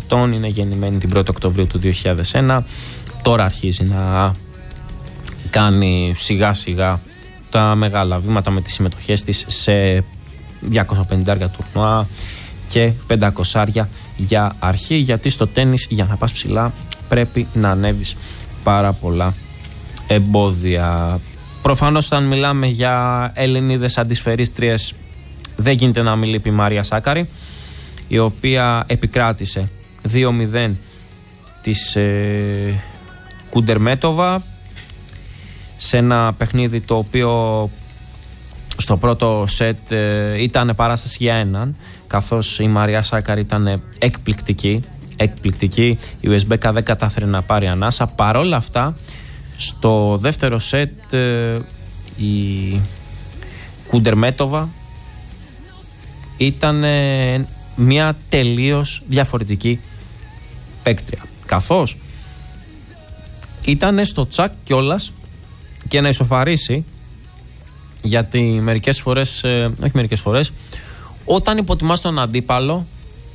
ετών, είναι γεννημένη την 1η Οκτωβρίου του 2001. Τώρα αρχίζει να κάνει σιγά σιγά τα μεγάλα βήματα με τις συμμετοχές της σε 250 τουρνουά και 500 για αρχή, γιατί στο τένις για να πας ψηλά πρέπει να ανέβεις πάρα πολλά εμπόδια. Προφανώς όταν μιλάμε για Ελληνίδες αντισφαιρίστριες δεν γίνεται να μην λείπει η Μαρία Σάκαρη, η οποία επικράτησε 2-0 της Κουντερμέτοβα σε ένα παιχνίδι το οποίο στο πρώτο σετ ήταν παράσταση για έναν, καθώς η Μαρία Σάκαρη ήταν εκπληκτική. Η Ουσμπέκα δεν κατάφερε να πάρει ανάσα. Παρόλα αυτά στο δεύτερο σετ η Κουντερμέτοβα ήταν μια τελείως διαφορετική παίκτρια, καθώς ήταν στο τσακ κιόλας και να ισοφαρίσει, γιατί μερικές φορές, όχι μερικές φορές, όταν υποτιμάς τον αντίπαλο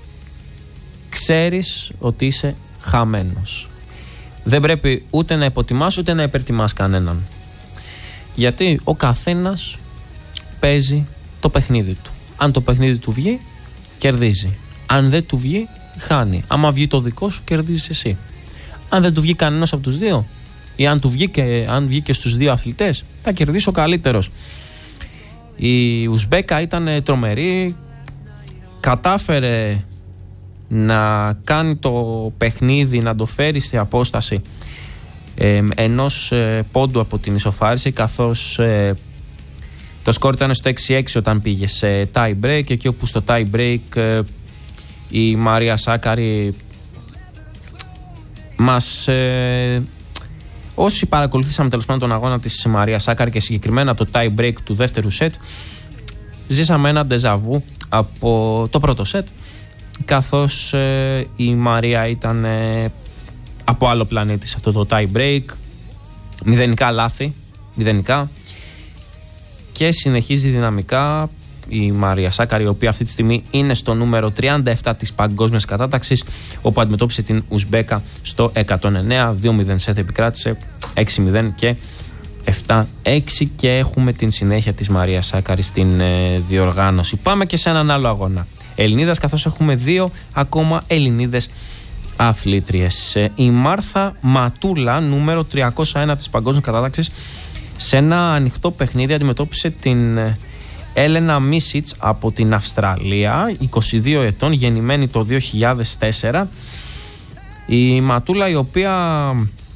ξέρεις ότι είσαι χαμένος. Δεν πρέπει ούτε να υποτιμάς ούτε να υπερτιμάς κανέναν, γιατί ο καθένας παίζει το παιχνίδι του. Αν το παιχνίδι του βγει, κερδίζει. Αν δεν του βγει, χάνει. Άμα βγει το δικό σου, κερδίζεις εσύ. Αν δεν του βγει κανένας από τους δύο, ή αν βγει και στους δύο αθλητές, θα κερδίσει ο καλύτερος. Η Ουσμπέκα ήταν τρομερή, κατάφερε να κάνει το παιχνίδι, να το φέρει στη απόσταση ενός πόντου από την ισοφάριση, καθώς το σκορ ήταν στο 6-6 όταν πήγε σε tie break, εκεί όπου στο tie break η Μαρία Σάκαρη μας... όσοι παρακολουθήσαμε τέλος πάντων τον αγώνα της Μαρία Σάκαρη και συγκεκριμένα το tie break του δεύτερου σετ, ζήσαμε ένα ντεζαβού από το πρώτο σετ, καθώς η Μαρία ήταν από άλλο πλανήτη σε αυτό το tie break, μηδενικά λάθη, και συνεχίζει δυναμικά η Μαρία Σάκαρη, η οποία αυτή τη στιγμή είναι στο νούμερο 37 της παγκόσμιας κατάταξης, όπου αντιμετώπισε την Ουσμπέκα στο 109, 2-0 σετ επικράτησε, 6-0 και 7-6, και έχουμε την συνέχεια της Μαρία Σάκαρη στην διοργάνωση. Πάμε και σε έναν άλλο αγώνα Ελληνίδας, καθώς έχουμε δύο ακόμα Ελληνίδες αθλήτριες. Η Μάρθα Ματούλα, νούμερο 301 της παγκόσμιας κατάταξης, σε ένα ανοιχτό παιχνίδι αντιμετώπισε την Έλενα Μίσιτς από την Αυστραλία, 22 ετών, γεννημένη το 2004. Η Ματούλα, η οποία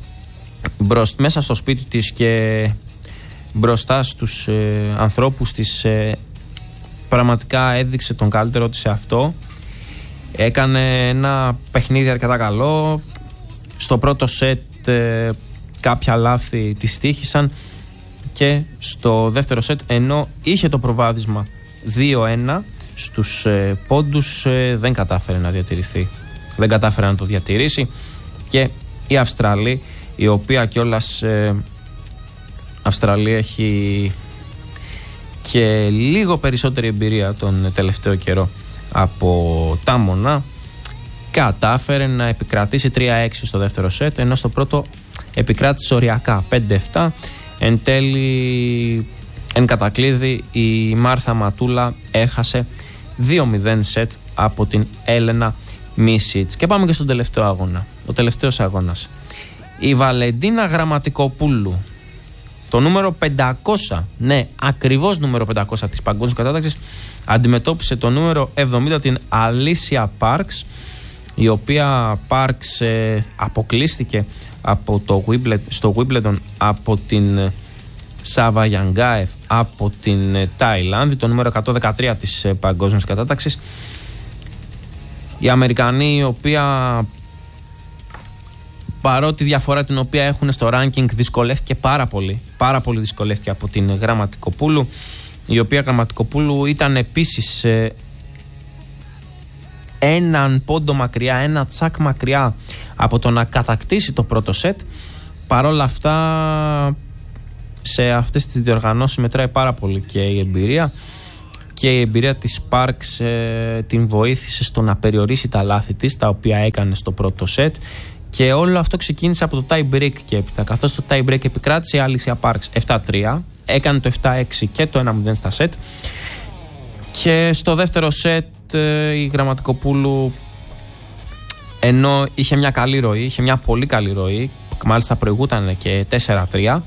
μέσα στο σπίτι της και μπροστά στους ανθρώπους της πραγματικά έδειξε τον καλύτερο της σε αυτό. Έκανε ένα παιχνίδι αρκετά καλό. Στο πρώτο σετ κάποια λάθη της τύχησαν, και στο δεύτερο σετ, ενώ είχε το προβάδισμα 2-1 στους πόντους, δεν κατάφερε να διατηρηθεί. Δεν κατάφερε να το διατηρήσει, και η Αυστραλή, η οποία κιόλας Αυστραλία έχει και λίγο περισσότερη εμπειρία τον τελευταίο καιρό από τα μονά, κατάφερε να επικρατήσει 3-6 στο δεύτερο σετ, ενώ στο πρώτο επικράτησε οριακά 5-7. Εν τέλει, εν κατακλείδη, η Μάρθα Ματούλα έχασε 2-0 σετ από την Έλενα Μίσιτς. Και πάμε και στον τελευταίο αγώνα. Ο τελευταίος αγώνας. Η Βαλεντίνα Γραμματικοπούλου, το νούμερο 500, ναι, ακριβώς νούμερο 500 της παγκόσμιας κατάταξης, αντιμετώπισε το νούμερο 70 την Αλίσια Πάρξ, η οποία Πάρξ αποκλείστηκε από στο Wimbledon από την Σάβα Γιανγκάεφ από την Ταϊλάνδη, το νούμερο 113 της παγκόσμιας κατάταξης. Η Αμερικανή, η οποία παρότι διαφορά την οποία έχουν στο ranking δυσκολεύτηκε πάρα πολύ δυσκολεύτηκε από την Γραμματικοπούλου, η οποία Γραμματικοπούλου ήταν επίσης έναν πόντο μακριά, ένα τσακ μακριά από το να κατακτήσει το πρώτο σετ. Παρόλα αυτά, σε αυτές τις διοργανώσεις μετράει πάρα πολύ και η εμπειρία. και η εμπειρία της Sparks την βοήθησε στο να περιορίσει τα λάθη της, τα οποία έκανε στο πρώτο σετ, και όλο αυτό ξεκίνησε από το tie break και έπειτα, καθώς το tie break επικράτησε η Alicia Parks 7-3, έκανε το 7-6 και το 1-0 στα σετ, και στο δεύτερο σετ η Γραμματικοπούλου, ενώ είχε μια καλή ροή, είχε μια πολύ καλή ροή, μάλιστα προηγούταν και 4-3,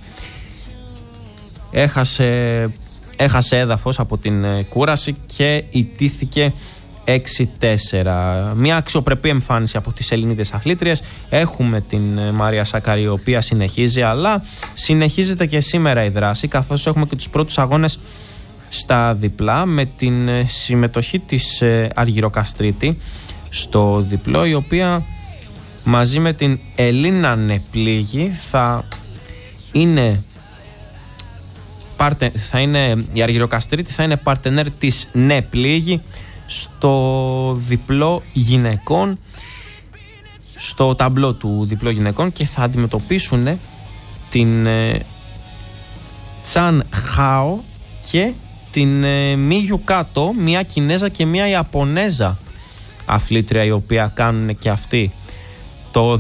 έχασε έδαφος από την κούραση και ιτήθηκε 6-4. Μια αξιοπρεπή εμφάνιση από τις Ελληνίδες αθλήτριες. Έχουμε την Μαρία Σάκαρη, η οποία συνεχίζει, αλλά συνεχίζεται και σήμερα η δράση, καθώς έχουμε και τους πρώτους αγώνες στα διπλά, με την συμμετοχή της Αργυροκαστρίτη στο διπλό, η οποία μαζί με την Ελίνα Νεπλίγη η Αργυροκαστρίτη θα είναι παρτενέρ της Νεπλίγη στο διπλό γυναικών, στο ταμπλό του διπλό γυναικών, και θα αντιμετωπίσουν την Τσαν Χάο και την Μίγιου Κάτο, μια Κινέζα και μια Ιαπωνέζα αθλήτρια, οι οποία κάνουν και αυτές το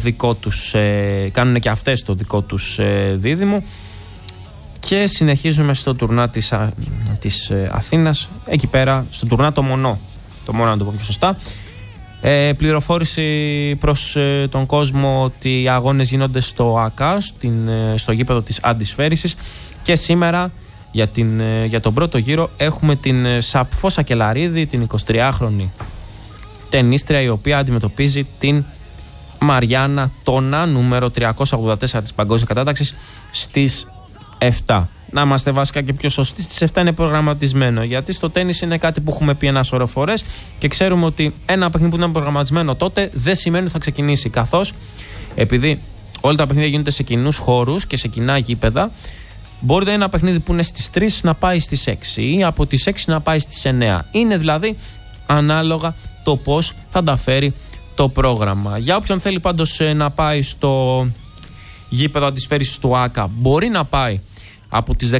δικό τους δίδυμο. Και συνεχίζουμε στο τουρνά της Αθήνας, εκεί πέρα στο τουρνά το μονό να το πω πιο σωστά. Πληροφόρηση προς τον κόσμο ότι οι αγώνες γίνονται στο ΑΚΑ, στο γήπεδο της Αντισφαίρησης, και σήμερα για τον πρώτο γύρο έχουμε την Σαπφό Σακελαρίδη, την 23χρονη τενίστρια, η οποία αντιμετωπίζει την Μαριάννα Τόνα, νούμερο 384 της παγκόσμιας κατάταξης, στις 7. Να είμαστε βασικά και πιο σωστοί, στις 7 είναι προγραμματισμένο, γιατί στο τένις είναι κάτι που έχουμε πει ένα σωρό φορές και ξέρουμε ότι ένα παιχνίδι που είναι προγραμματισμένο τότε δεν σημαίνει ότι θα ξεκινήσει, καθώς επειδή όλα τα παιχνίδια γίνονται σε κοινούς χώρους και σε κοινά γήπεδα, μπορεί ένα παιχνίδι που είναι στις 3 να πάει στις 6 ή από τις 6 να πάει στις 9. Είναι δηλαδή ανάλογα το πώς θα τα φέρει το πρόγραμμα. Για όποιον θέλει πάντως να πάει στο γήπεδο Αντισφαίρησης του ΆΚΑ, μπορεί να πάει από τις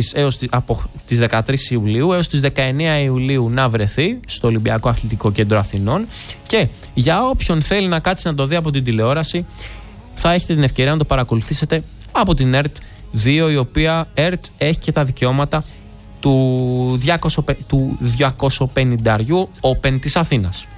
13 Ιουλίου έως τις 19 Ιουλίου να βρεθεί στο Ολυμπιακό Αθλητικό Κέντρο Αθηνών, και για όποιον θέλει να κάτσει να το δει από την τηλεόραση, θα έχετε την ευκαιρία να το παρακολουθήσετε από την ΕΡΤ 2, η οποία ΕΡΤ έχει και τα δικαιώματα του 250 Open της Αθήνας.